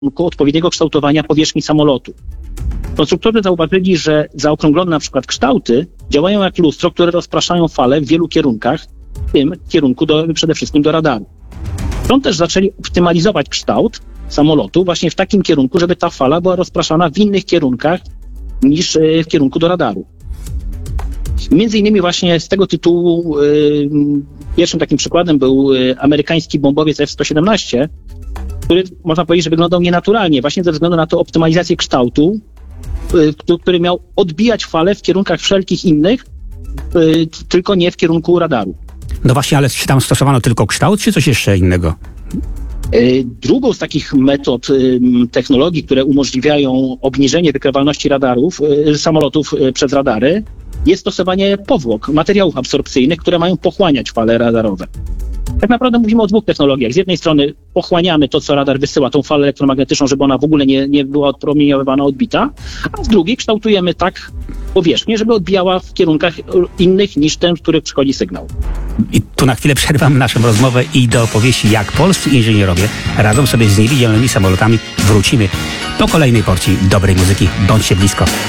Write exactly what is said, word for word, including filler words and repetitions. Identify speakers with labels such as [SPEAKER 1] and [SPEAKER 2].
[SPEAKER 1] kierunku odpowiedniego kształtowania powierzchni samolotu. Konstruktorzy zauważyli, że zaokrąglone na przykład kształty działają jak lustro, które rozpraszają fale w wielu kierunkach, w tym kierunku do, przede wszystkim do radaru. Stąd też zaczęli optymalizować kształt samolotu właśnie w takim kierunku, żeby ta fala była rozpraszana w innych kierunkach niż w kierunku do radaru. Między innymi właśnie z tego tytułu yy, pierwszym takim przykładem był yy, amerykański bombowiec F sto siedemnaście, który można powiedzieć, że wyglądał nienaturalnie, właśnie ze względu na tę optymalizację kształtu, yy, który miał odbijać fale w kierunkach wszelkich innych, yy, tylko nie w kierunku radaru.
[SPEAKER 2] No właśnie, ale czy tam stosowano tylko kształt, czy coś jeszcze innego?
[SPEAKER 1] Drugą z takich metod, technologii, które umożliwiają obniżenie wykrywalności radarów, samolotów przez radary, jest stosowanie powłok, materiałów absorpcyjnych, które mają pochłaniać fale radarowe. Tak naprawdę mówimy o dwóch technologiach. Z jednej strony pochłaniamy to, co radar wysyła, tą falę elektromagnetyczną, żeby ona w ogóle nie, nie była odpromieniowywana, odbita, a z drugiej kształtujemy tak powierzchnię, żeby odbijała w kierunkach innych niż ten, w których przychodzi sygnał.
[SPEAKER 2] I tu na chwilę przerwam naszą rozmowę i do opowieści, jak polscy inżynierowie radzą sobie z niewidzialnymi samolotami. Wrócimy po kolejnej porcji dobrej muzyki. Bądźcie blisko.